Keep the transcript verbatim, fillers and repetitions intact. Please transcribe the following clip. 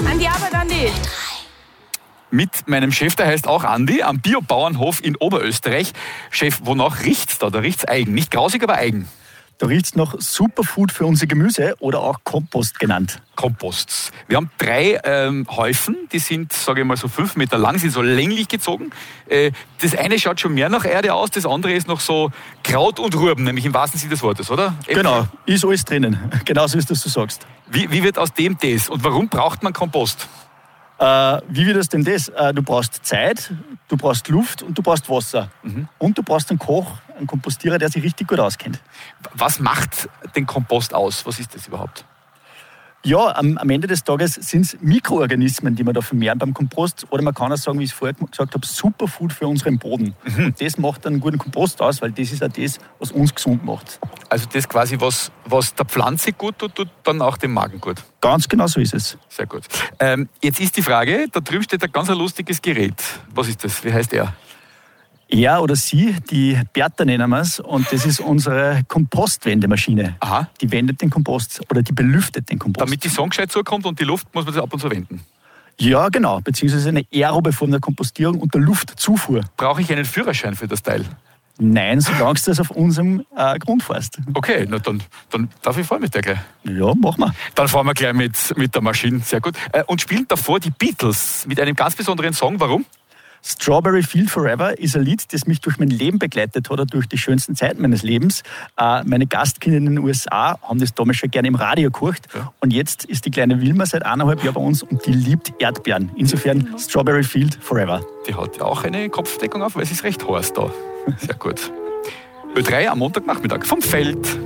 An die Arbeit, Andi. Mit meinem Chef, der heißt auch Andi, am Biobauernhof in Oberösterreich. Chef, wonach riecht's da? Da riecht's eigen. Nicht grausig, aber eigen. Da riecht's nach Superfood für unser Gemüse oder auch Kompost genannt. Komposts. Wir haben drei ähm, Häufen, die sind, sage ich mal, so fünf Meter lang, sind so länglich gezogen. Äh, das eine schaut schon mehr nach Erde aus, das andere ist noch so Kraut und Rüben, nämlich im wahrsten Sinne des Wortes, oder? Äpfel. Genau, ist alles drinnen. Genauso wie du das sagst. Wie, wie wird aus dem das? Und warum braucht man Kompost? Äh, wie wird das denn das? Äh, du brauchst Zeit, du brauchst Luft und du brauchst Wasser. Mhm. Und du brauchst einen Koch, einen Kompostierer, der sich richtig gut auskennt. Was macht den Kompost aus? Was ist das überhaupt? Ja, am, am Ende des Tages sind es Mikroorganismen, die wir da vermehren beim Kompost. Oder man kann auch sagen, wie ich es vorher gesagt habe, Superfood für unseren Boden. Mhm. Und das macht einen guten Kompost aus, weil das ist auch das, was uns gesund macht. Also das quasi, was, was der Pflanze gut tut, tut dann auch dem Magen gut. Ganz genau so ist es. Sehr gut. Ähm, jetzt ist die Frage, da drüben steht ein ganz lustiges Gerät. Was ist das? Wie heißt er? Er oder sie, die Bertha nennen wir es, und das ist unsere Kompostwendemaschine. Aha. Die wendet den Kompost oder die belüftet den Kompost. Damit die Sonne gescheit zukommt und die Luft, muss man das ab und zu wenden? Ja, genau, beziehungsweise eine aerobe Form der Kompostierung und der Luftzufuhr. Brauche ich einen Führerschein für das Teil? Nein, solange du das auf unserem äh, Grund fährst. Okay, na dann, dann darf ich fahren mit der gleich. Ja, mach mal. Dann fahren wir gleich mit, mit der Maschine, sehr gut. Äh, und spielen davor die Beatles mit einem ganz besonderen Song. Warum? Strawberry Field Forever ist ein Lied, das mich durch mein Leben begleitet hat, oder durch die schönsten Zeiten meines Lebens. Äh, meine Gastkinder in den U S A haben das damals schon gerne im Radio gehört. Ja. Und jetzt ist die kleine Wilma seit eineinhalb Jahren bei uns und die liebt Erdbeeren. Insofern Strawberry Field Forever. Die hat ja auch eine Kopfdeckung auf, weil es ist recht heiß da. Sehr gut. Ö drei am Montagnachmittag vom Feld.